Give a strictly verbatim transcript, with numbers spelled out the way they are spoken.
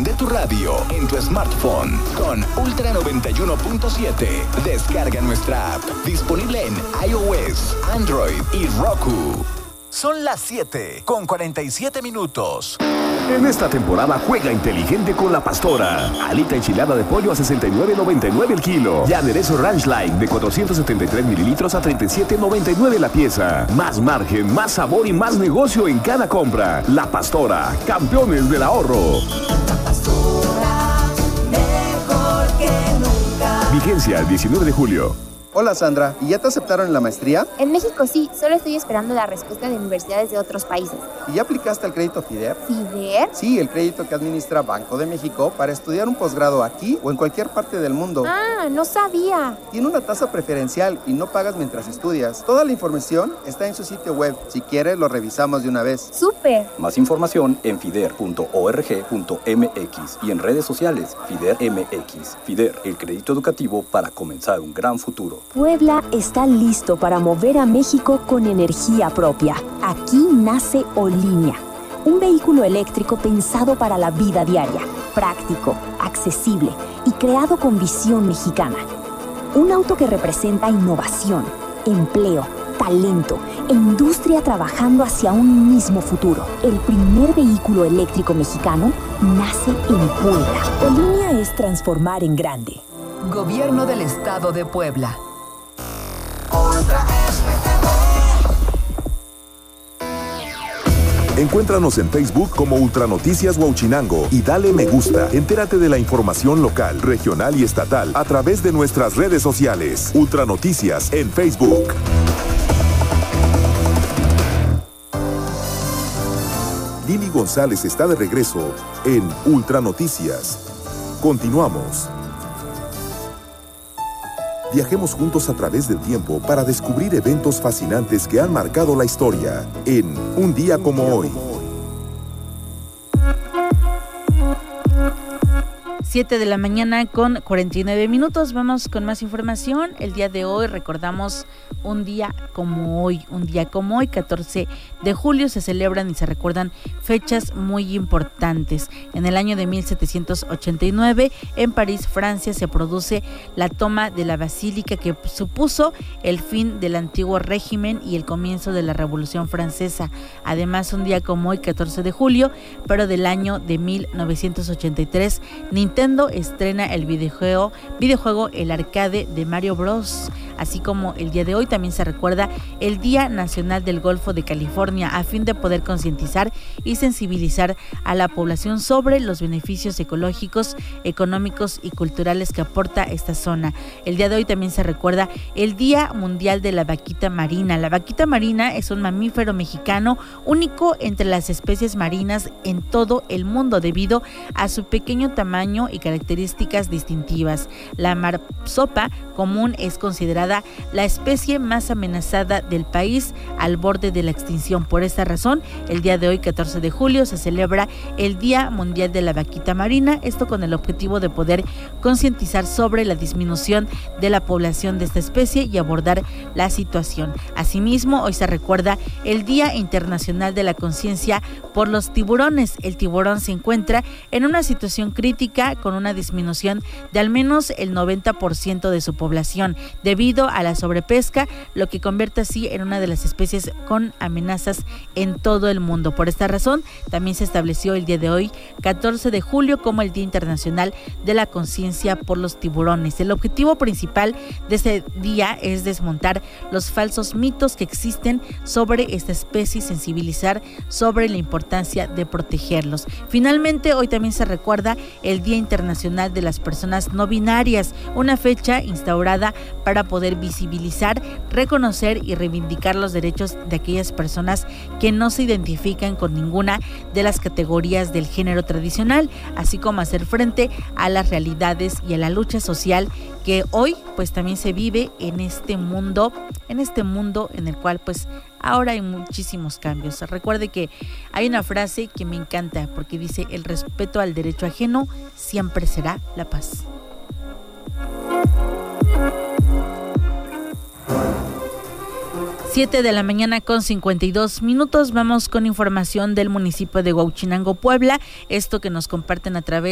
Prende tu radio en tu smartphone con Ultra noventa y uno punto siete. Descarga nuestra app. Disponible en iOS, Android y Roku. Son las siete con cuarenta y siete minutos. En esta temporada juega inteligente con la Pastora. Alita enchilada de pollo a sesenta y nueve noventa y nueve el kilo. Y aderezo Ranch Light de cuatrocientos setenta y tres mililitros a treinta y siete noventa y nueve la pieza. Más margen, más sabor y más negocio en cada compra. La Pastora, campeones del ahorro. La Pastora, mejor que nunca. Vigencia el diecinueve de julio. Hola Sandra, ¿y ya te aceptaron en la maestría? En México sí, solo estoy esperando la respuesta de universidades de otros países. ¿Y ya aplicaste al crédito FIDER? ¿FIDER? Sí, el crédito que administra Banco de México para estudiar un posgrado aquí o en cualquier parte del mundo. Ah, no sabía. Tiene una tasa preferencial y no pagas mientras estudias. Toda la información está en su sitio web. Si quieres, lo revisamos de una vez. ¡Súper! Más información en fider punto org punto m x y en redes sociales FIDER M X. FIDER, el crédito educativo para comenzar un gran futuro. Puebla está listo para mover a México con energía propia. Aquí nace Olinia, un vehículo eléctrico pensado para la vida diaria, práctico, accesible y creado con visión mexicana. Un auto que representa innovación, empleo, talento e industria trabajando hacia un mismo futuro. El primer vehículo eléctrico mexicano nace en Puebla. Olinia es transformar en grande. Gobierno del Estado de Puebla. Encuéntranos en Facebook como Ultranoticias Huauchinango y dale me gusta. Entérate de la información local, regional y estatal a través de nuestras redes sociales. Ultranoticias en Facebook. Lili González está de regreso en Ultranoticias. Continuamos. Viajemos juntos a través del tiempo para descubrir eventos fascinantes que han marcado la historia en Un Día Como Hoy. siete de la mañana con cuarenta y nueve minutos. Vamos con más información. El día de hoy recordamos un día como hoy. Un día como hoy, catorce de julio, se celebran y se recuerdan fechas muy importantes. En el año de mil setecientos ochenta y nueve, en París, Francia, se produce la toma de la Basílica que supuso el fin del antiguo régimen y el comienzo de la Revolución Francesa. Además, un día como hoy, catorce de julio, pero del año de mil novecientos ochenta y tres, Nintendo estrena el videojuego, videojuego El Arcade de Mario Bros. Así como el día de hoy también se recuerda el Día Nacional del Golfo de California, a fin de poder concientizar y sensibilizar a la población sobre los beneficios ecológicos, económicos y culturales que aporta esta zona. El día de hoy también se recuerda el Día Mundial de la Vaquita Marina. La vaquita marina es un mamífero mexicano único entre las especies marinas en todo el mundo debido a su pequeño tamaño y características distintivas. La marsopa común es considerada la especie más amenazada del país, al borde de la extinción. Por esta razón, el día de hoy, catorce de julio, se celebra el Día Mundial de la Vaquita Marina, esto con el objetivo de poder concientizar sobre la disminución de la población de esta especie y abordar la situación. Asimismo, hoy se recuerda el Día Internacional de la Conciencia por los tiburones. El tiburón se encuentra en una situación crítica con una disminución de al menos el noventa por ciento de su población debido a la sobrepesca, lo que convierte así en una de las especies con amenazas en todo el mundo. Por esta razón, también se estableció el día de hoy, catorce de julio, como el Día Internacional de la Conciencia por los Tiburones. El objetivo principal de este día es desmontar los falsos mitos que existen sobre esta especie y sensibilizar sobre la importancia de protegerlos. Finalmente, hoy también se recuerda el Día Internacional de las Personas No Binarias, una fecha instaurada para poder visibilizar, reconocer y reivindicar los derechos de aquellas personas que no se identifican con ninguna de las categorías del género tradicional, así como hacer frente a las realidades y a la lucha social que hoy pues también se vive en este mundo, en este mundo en el cual pues ahora hay muchísimos cambios. Recuerde que hay una frase que me encanta porque dice: el respeto al derecho ajeno siempre será la paz. siete de la mañana con cincuenta y dos minutos. Vamos con información del municipio de Huauchinango, Puebla. Esto que nos comparten a través